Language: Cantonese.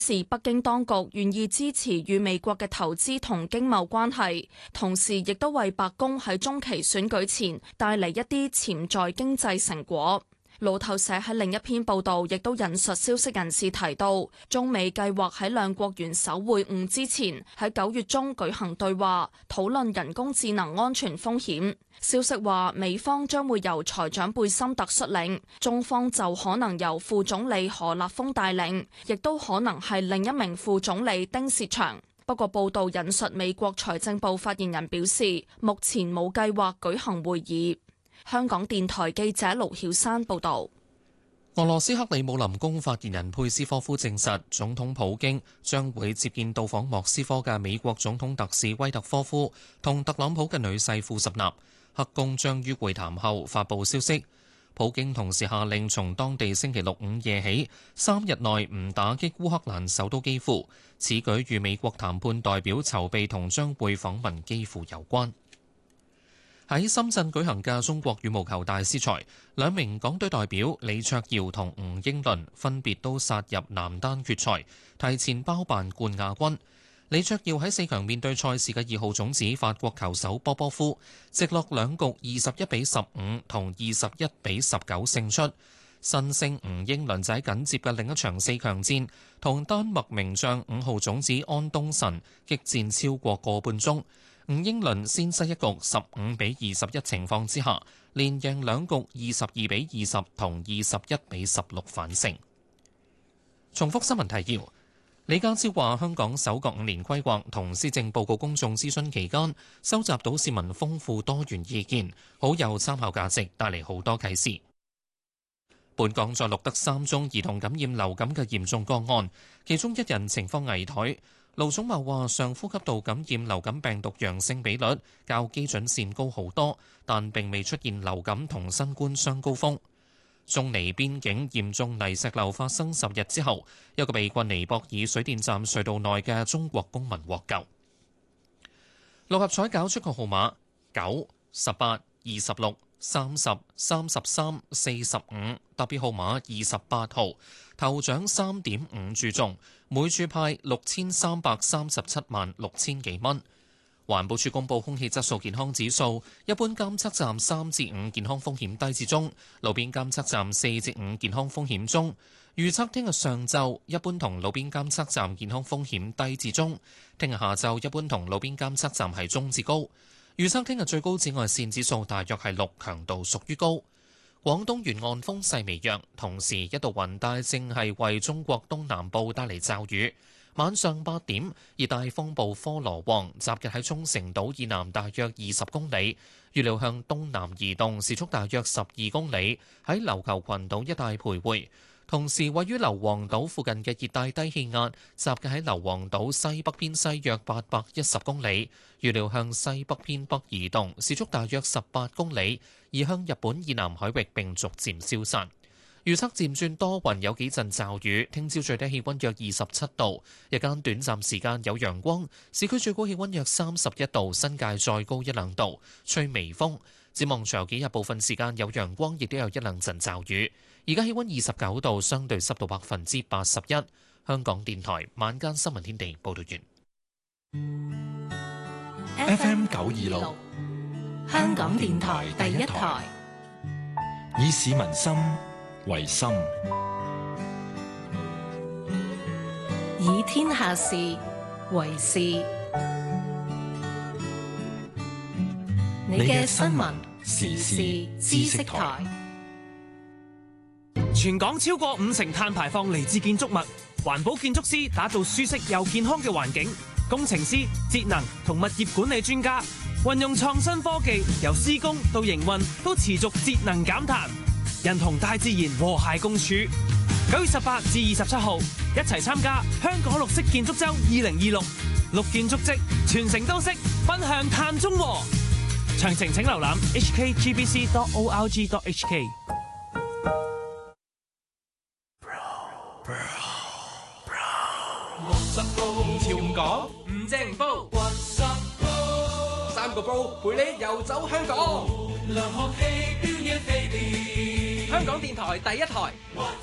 是北京當局願意支持與美國嘅投資同經貿關係，同時亦都為白宮喺中期選舉前帶嚟一啲潛在經濟成果。路透社喺另一篇報道亦都引述消息人士提到，中美計劃喺兩國元首會晤之前喺9月中舉行對話，討論人工智能安全風險。消息話，美方將會由財長貝森特率領，中方就可能由副總理何立峰帶領，亦都可能係另一名副總理丁薛祥。不過報道引述美國財政部發言人表示，目前冇計劃舉行會議。香港電台記者盧曉山報道。 俄羅斯克里姆林宮發言人佩斯科夫證實，總統普京將會接見到訪莫斯科嘅美國總統特使威特科夫同特朗普嘅女婿庫什納。克宮將於會談後發布消息。普京同時下令從當地星期六午夜起3日內唔打擊烏克蘭首都基輔。此舉與美國談判代表籌備同將會訪問基輔有關。喺深圳舉行嘅中國羽毛球大師賽，兩名港隊代表李卓耀同吳英倫分別都殺入男單決賽，提前包辦冠亞軍。李卓耀喺4強面對賽事嘅2號種子法國球手波波夫，直落兩局21-15同21-19勝出。新星吳英倫就喺緊接嘅另一場4強戰，同丹麥名將5號種子安東神激戰超過個半鐘。吳英倫先失一局15-21情況之下，連贏兩局22-20同21-16反勝。重複新聞提要：李家超話，香港首個5年規劃同施政報告公眾諮詢期間，收集到市民豐富多元意見，好有參考價值，帶嚟好多啟示。本港再錄得3宗兒童感染流感嘅嚴重個案，其中1人情況危殆。盧寵茂話：上呼吸道感染流感病毒陽性比率較基準線高好多，但並未出現流感同新冠雙高峰。中尼邊境嚴重泥石流發生10日之後，一個被困尼泊爾水電站隧道內嘅中國公民獲救。六合彩攪出個號碼9、18、26、30、33、45，特別號碼28號，頭獎3.5注中，每注派6337萬6千幾蚊。環保署公布空氣質素健康指數，一般監測站3至5健康風險低至中，路邊監測站4至5健康風險中。預測聽日上晝一般同路邊監測站健康風險低至中，聽日下晝一般同路邊監測站係中至高。預測聽日最高紫外線指數大約係6，強度屬於高。廣東沿岸風勢微弱，同時一道雲帶正係為中國東南部帶嚟驟雨。晚上8點，熱帶風暴科羅旺集結喺沖繩島以南大約20公里，預料向東南移動，時速大約12公里，喺琉球群島一帶徘徊。同時，位於硫磺島附近嘅熱帶低氣壓集結喺硫磺島西北偏西約810公里，預料向西北偏北移動，時速大約18公里，移向日本以南海域並逐漸消散。預測漸轉多雲，有幾陣驟雨。聽朝最低氣温約27度，日間短暫時間有陽光，市區最高氣温約31度，新界再高1-2度，吹微風。展望隨後幾日部分時間有陽光，亦都有1-2陣驟雨。而家氣温29度，相對濕度81%。香港電台晚間新聞天地報道完。FM 926，香港電台第一台，以市民心為心， 以天下事為事。你嘅新聞時事知識台。 全港超過50%碳排放嚟自建築物，環保建築師打造舒適又健康嘅環境，工程師、節能同物業管理專家運用創新科技，由施工到營運都持續節能減碳，人同大自然和諧共處。9月18至27號，一齊參加香港綠色建築周2026，綠建築跡，全城都識，奔向碳中和。詳情請瀏覽 hkgbc.org.hk。 潮唔講，唔正唔煲，3個煲陪你遊走香港。香港電台第一台。